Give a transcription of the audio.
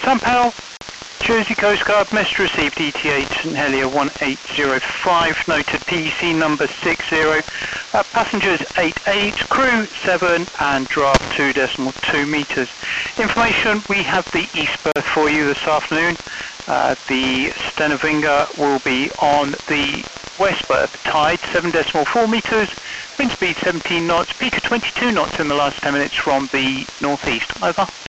Powell, Jersey Coast Guard, message received ETA St Helier 1805, noted PEC number 60, passengers 88, crew 7 and draft 2.2 meters. Information, we have the east berth for you this afternoon. The Stena will be on the west berth, tide 7.4 meters, wind speed 17 knots, peak of 22 knots in the last 10 minutes from the northeast. Over.